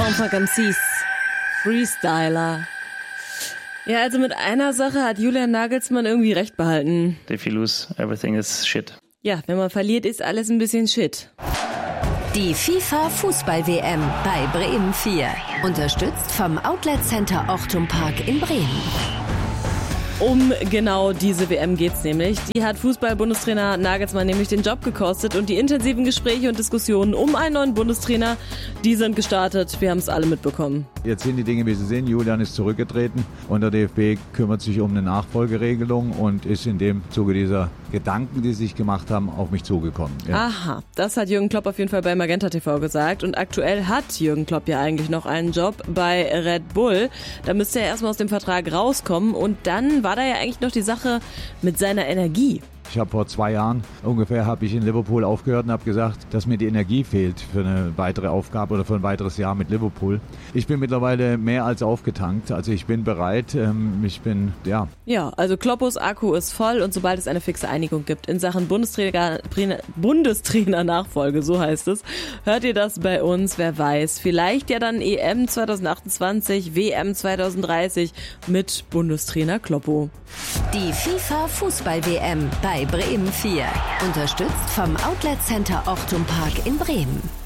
Soundtrack MCs. Freestyler. Ja, also mit einer Sache hat Julian Nagelsmann irgendwie recht behalten. If you lose, everything is shit. Ja, wenn man verliert, ist alles ein bisschen shit. Die FIFA-Fußball-WM bei Bremen 4. Unterstützt vom Outlet Center Ochtum Park in Bremen. Um genau diese WM geht's nämlich. Die hat Fußball-Bundestrainer Nagelsmann nämlich den Job gekostet und die intensiven Gespräche und Diskussionen um einen neuen Bundestrainer, die sind gestartet. Wir haben es alle mitbekommen. Jetzt sind die Dinge, wie sie sind. Julian ist zurückgetreten und der DFB kümmert sich um eine Nachfolgeregelung und ist in dem Zuge dieser Gedanken, die sie sich gemacht haben, auf mich zugekommen. Ja. Aha, das hat Jürgen Klopp auf jeden Fall bei Magenta TV gesagt und aktuell hat Jürgen Klopp ja eigentlich noch einen Job bei Red Bull. Da müsste er erstmal aus dem Vertrag rauskommen und dann war da ja eigentlich noch die Sache mit seiner Energie. Ich habe vor 2 Jahren ungefähr in Liverpool aufgehört und habe gesagt, dass mir die Energie fehlt für eine weitere Aufgabe oder für ein weiteres Jahr mit Liverpool. Ich bin mittlerweile mehr als aufgetankt, also ich bin bereit, Ja, also Kloppos Akku ist voll und sobald es eine fixe Einigung gibt in Sachen Bundestrainer-Nachfolge, so heißt es, hört ihr das bei uns, wer weiß, vielleicht ja dann EM 2028, WM 2030 mit Bundestrainer Kloppo. Die FIFA-Fußball-WM bei Bremen 4. Unterstützt vom Outlet Center Ochtum Park in Bremen.